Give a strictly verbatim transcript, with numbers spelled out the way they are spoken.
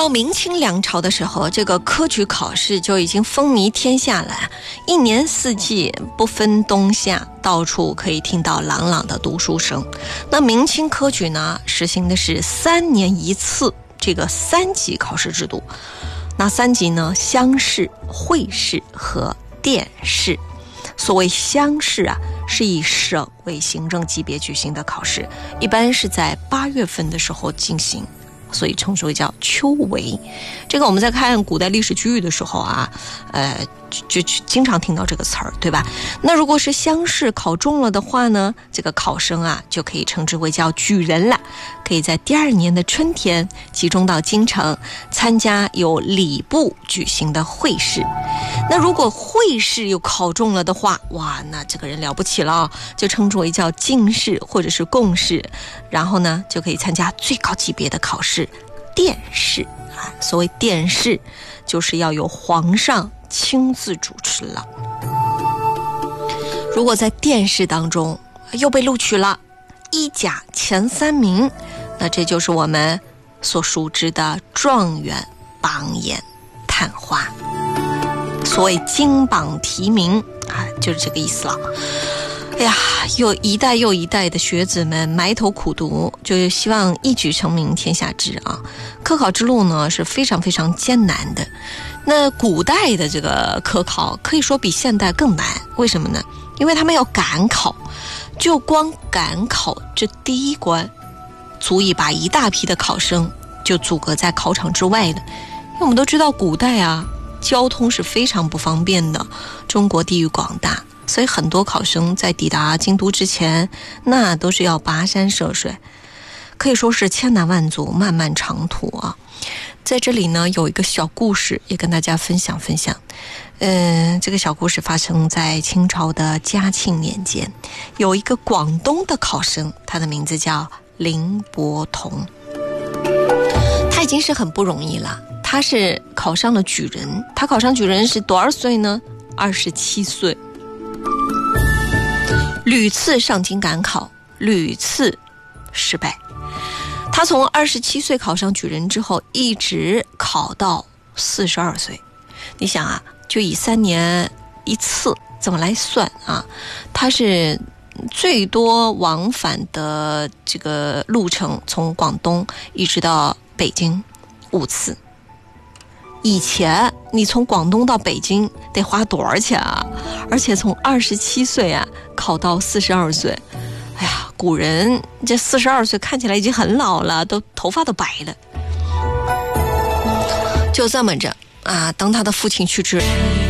到明清两朝的时候，这个科举考试就已经风靡天下了，一年四季不分冬夏，到处可以听到朗朗的读书声。那明清科举呢，实行的是三年一次这个三级考试制度。那三级呢，乡试、会试和殿试。所谓乡试啊，是以省为行政级别举行的考试，一般是在八月份的时候进行，所以称之为叫秋闱。这个我们在看古代历史剧的时候啊，呃，就就经常听到这个词儿，对吧？那如果是乡试考中了的话呢，这个考生啊就可以称之为叫举人了，可以在第二年的春天集中到京城参加由礼部举行的会试。那如果会试又考中了的话，哇，那这个人了不起了，就称之为叫进士或者是贡士，然后呢就可以参加最高级别的考试殿试啊。所谓殿试，就是要由皇上亲自主持了。如果在殿试当中又被录取了一甲前三名，那这就是我们所熟知的状元、榜眼、探花。所谓金榜题名啊，就是这个意思了。哎呀，有一代又一代的学子们埋头苦读，就希望一举成名天下知啊。科考之路呢是非常非常艰难的。那古代的这个科考可以说比现代更难，为什么呢？因为他们要赶考，就光赶考这第一关，足以把一大批的考生就阻隔在考场之外的。因为我们都知道古代啊，交通是非常不方便的，中国地域广大，所以很多考生在抵达京都之前，那都是要跋山涉水，可以说是千难万阻，漫漫长途啊。在这里呢，有一个小故事也跟大家分享分享。嗯、呃，这个小故事发生在清朝的嘉庆年间，有一个广东的考生，他的名字叫林伯同。他已经是很不容易了，他是考上了举人。他考上举人是多少岁呢？二十七岁。屡次上京赶考，屡次失败。他从二十七岁考上举人之后，一直考到四十二岁。你想啊，就以三年一次怎么来算啊？他是最多往返的这个路程，从广东一直到北京五次。以前你从广东到北京得花多少钱啊？而且从二十七岁啊考到四十二岁。哎呀，古人这四十二岁看起来已经很老了，都头发都白了。就这么着啊，等他的父亲去世，